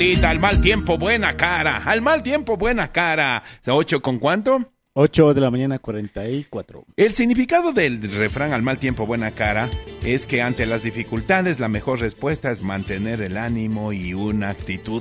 Abuelita, al mal tiempo, buena cara. Al mal tiempo, buena cara. ¿8 con cuánto? 8 de la mañana, 44. El significado del refrán al mal tiempo, buena cara es que ante las dificultades la mejor respuesta es mantener el ánimo y una actitud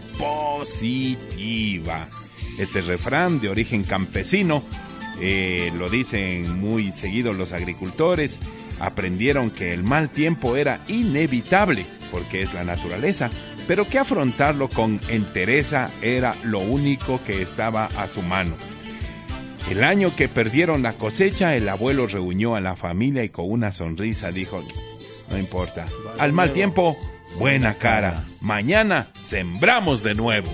positiva. Este refrán de origen campesino, lo dicen muy seguido los agricultores, aprendieron que el mal tiempo era inevitable porque es la naturaleza, pero que afrontarlo con entereza era lo único que estaba a su mano. El año que perdieron la cosecha, el abuelo reunió a la familia y con una sonrisa dijo: no importa, al mal tiempo, buena cara. Mañana sembramos de nuevo.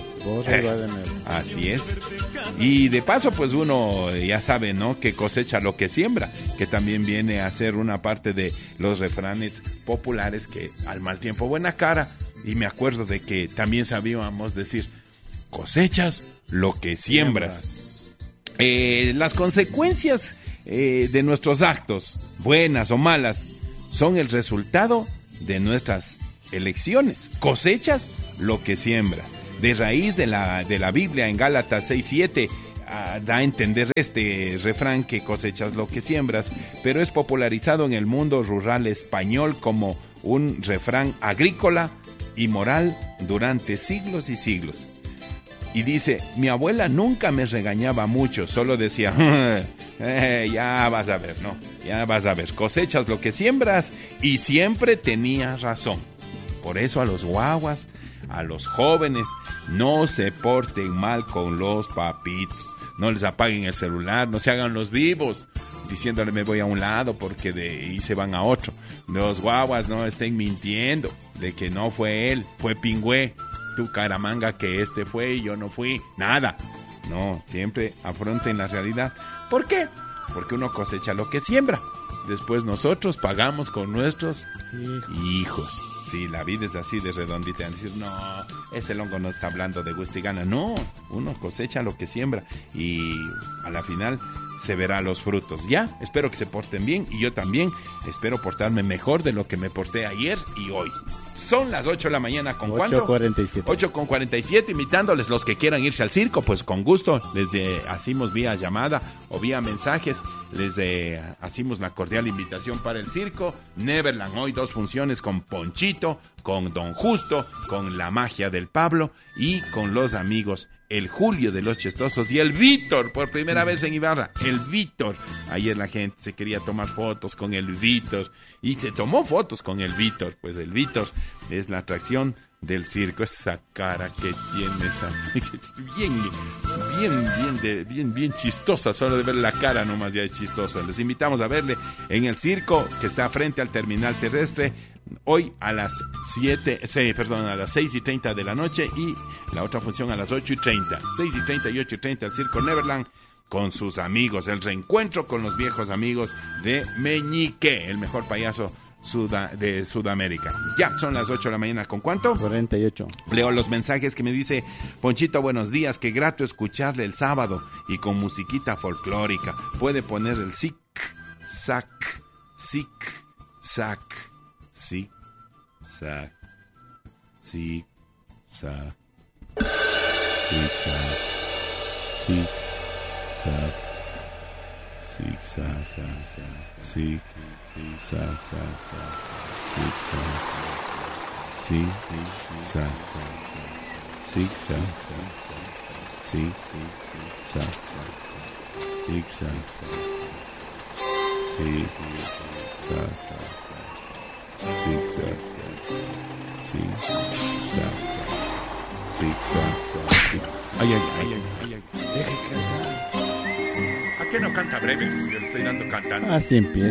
Así es. Y de paso, pues uno ya sabe, ¿no?, que cosecha lo que siembra, que también viene a ser una parte de los refranes populares, que al mal tiempo, buena cara. Y me acuerdo de que también sabíamos decir: cosechas lo que siembras. Las consecuencias de nuestros actos, buenas o malas, son el resultado de nuestras elecciones. Cosechas lo que siembras. De raíz de la Biblia, en Gálatas 6:7, da a entender este refrán que cosechas lo que siembras, pero es popularizado en el mundo rural español como un refrán agrícola y moral durante siglos y siglos. Y dice: mi abuela nunca me regañaba mucho, solo decía: ya vas a ver, ¿no? Ya vas a ver, cosechas lo que siembras, y siempre tenía razón. Por eso a los guaguas, a los jóvenes, no se porten mal con los papitos, no les apaguen el celular, no se hagan los vivos, diciéndole me voy a un lado porque y se van a otro. Los guaguas no estén mintiendo de que no fue él, fue Pingüe. Tu caramanga que este fue y yo no fui, nada. No, siempre afronten la realidad. ¿Por qué? Porque uno cosecha lo que siembra. Después nosotros pagamos con nuestros hijos. Sí, la vida es así de redondita. Van a decir: no, ese longo no está hablando de gusto y gana. No, uno cosecha lo que siembra y a la final se verá los frutos. Ya, espero que se porten bien y yo también espero portarme mejor de lo que me porté ayer y hoy. Son las 8 de la mañana, ¿con cuánto? 8:47. 8:47, invitándoles los que quieran irse al circo, pues con gusto, les hacemos vía llamada o vía mensajes, les hacemos la cordial invitación para el circo. Neverland, hoy 2 funciones con Ponchito, con Don Justo, con la magia del Pablo y con los amigos el Julio de los Chistosos y el Víctor, por primera vez en Ibarra, el Víctor. Ayer la gente se quería tomar fotos con el Víctor y se tomó fotos con el Víctor. Pues el Víctor es la atracción del circo, esa cara que tiene, bien chistosa, solo de ver la cara nomás ya es chistosa. Les invitamos a verle en el circo que está frente al terminal terrestre. Hoy a las 6:30 de la noche y la otra función a las 8:30. 6:30 y 8:30 al Circo Neverland con sus amigos. El reencuentro con los viejos amigos de Meñique, el mejor payaso de Sudamérica. Ya, son las 8 de la mañana, ¿con cuánto? 48. Leo los mensajes que me dice Ponchito: buenos días, qué grato escucharle el sábado y con musiquita folclórica. Puede poner el sic, sac, sic, sac. Sí, sac, sí, sac, sí, sac, sí, sac, sí, sac, sí, sac, sí, sac, sí, sac, sí, sac, sí, sac, sí, sac. Zigzag, zigzag, zigzag, zigzag. Ay. Deje cantar. ¿A qué no canta breve si le estoy dando cantando? Así empieza.